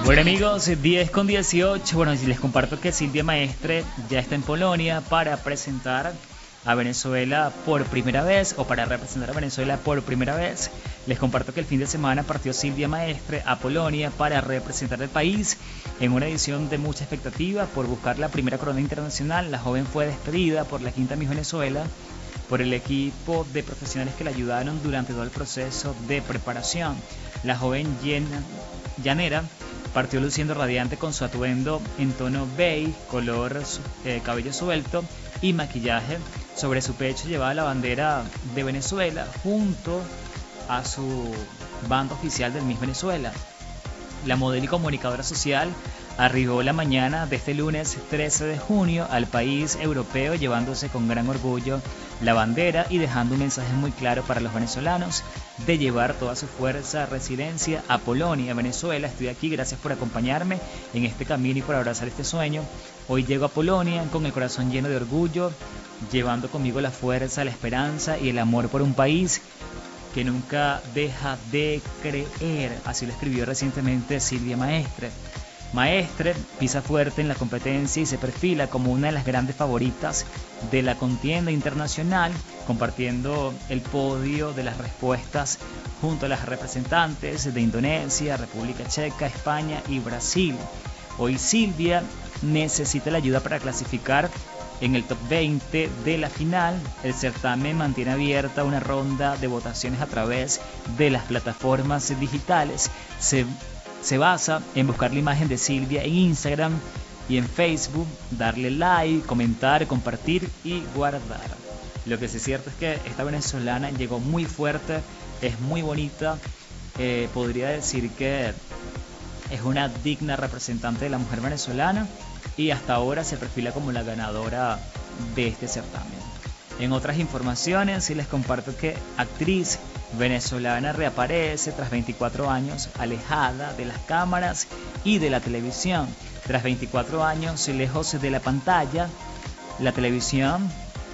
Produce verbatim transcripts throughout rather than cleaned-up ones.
Bueno amigos, diez con dieciocho, bueno, les comparto que Silvia Maestre ya está en Polonia para presentar a Venezuela por primera vez o para representar a Venezuela por primera vez. Les comparto que el fin de semana partió Silvia Maestre a Polonia para representar al país en una edición de mucha expectativa por buscar la primera corona internacional. La joven fue despedida por la quinta Miss Venezuela por el equipo de profesionales que la ayudaron durante todo el proceso de preparación. La joven llena, llanera partió luciendo radiante con su atuendo en tono beige, color eh, cabello suelto y maquillaje. Sobre su pecho llevaba la bandera de Venezuela junto a su banda oficial del Miss Venezuela. La modelo y comunicadora social arribó la mañana de este lunes trece de junio al país europeo llevándose con gran orgullo la bandera y dejando un mensaje muy claro para los venezolanos de llevar toda su fuerza, resiliencia a Polonia, Venezuela. Estoy aquí, gracias por acompañarme en este camino y por abrazar este sueño. Hoy llego a Polonia con el corazón lleno de orgullo, llevando conmigo la fuerza, la esperanza y el amor por un país que nunca deja de creer. Así lo escribió recientemente Silvia Maestre. Maestre pisa fuerte en la competencia y se perfila como una de las grandes favoritas de la contienda internacional, compartiendo el podio de las respuestas junto a las representantes de Indonesia, República Checa, España y Brasil. Hoy Silvia necesita la ayuda para clasificar en el top veinte de la final. El certamen mantiene abierta una ronda de votaciones a través de las plataformas digitales. Se Se basa en buscar la imagen de Silvia en Instagram y en Facebook, darle like, comentar, compartir y guardar. Lo que sí es cierto es que esta venezolana llegó muy fuerte, es muy bonita, eh, podría decir que es una digna representante de la mujer venezolana y hasta ahora se perfila como la ganadora de este certamen. En otras informaciones, sí les comparto que actriz venezolana reaparece tras veinticuatro años alejada de las cámaras y de la televisión. Tras veinticuatro años lejos de la pantalla, la televisión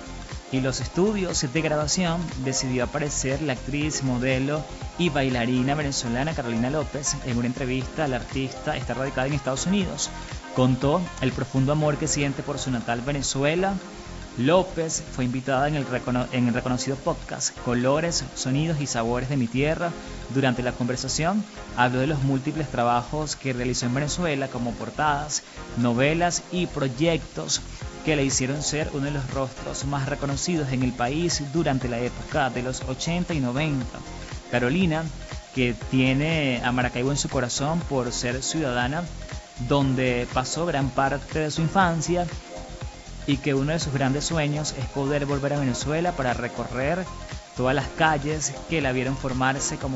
y los estudios de grabación, decidió aparecer la actriz, modelo y bailarina venezolana Carolina López. En una entrevista, la artista está radicada en Estados Unidos. Contó el profundo amor que siente por su natal Venezuela. López fue invitada en el, recono- en el reconocido podcast Colores, Sonidos y Sabores de mi Tierra. Durante la conversación habló de los múltiples trabajos que realizó en Venezuela como portadas, novelas y proyectos que le hicieron ser uno de los rostros más reconocidos en el país durante la época de los ochenta y noventa. Carolina, que tiene a Maracaibo en su corazón por ser ciudadana donde pasó gran parte de su infancia, y que uno de sus grandes sueños es poder volver a Venezuela para recorrer todas las calles que la vieron formarse como